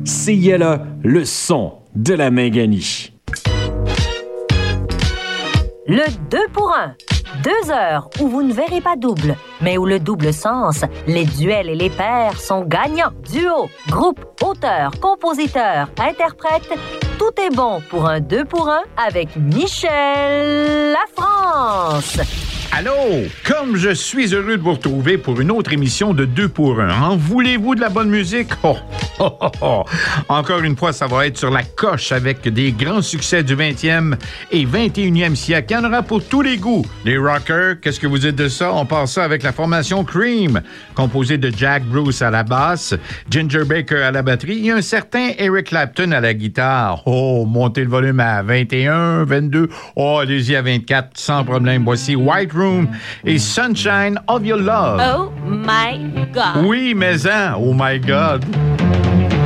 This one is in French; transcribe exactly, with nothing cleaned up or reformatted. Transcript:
C I L A, le son de la Minganie. Le deux pour un. Deux heures où vous ne verrez pas double, mais où le double sens, les duels et les pairs sont gagnants. Duo, groupe, auteur, compositeur, interprète, tout est bon pour un deux pour un avec Michel Lafrance. Allô, comme je suis heureux de vous retrouver pour une autre émission de deux pour un. En voulez-vous de la bonne musique? Oh, oh, oh, oh. Encore une fois, ça va être sur la coche avec des grands succès du vingtième et vingt et unième siècle. Il y en aura pour tous les goûts. Les rockers, qu'est-ce que vous dites de ça? On passe ça avec la formation Cream, composée de Jack Bruce à la basse, Ginger Baker à la batterie et un certain Eric Clapton à la guitare. Oh, montez le volume à vingt et un, vingt-deux, oh, allez-y à vingt-quatre, sans problème. Voici White Room et Sunshine of Your Love. Oh my God! Oui, mais hein, oh my God!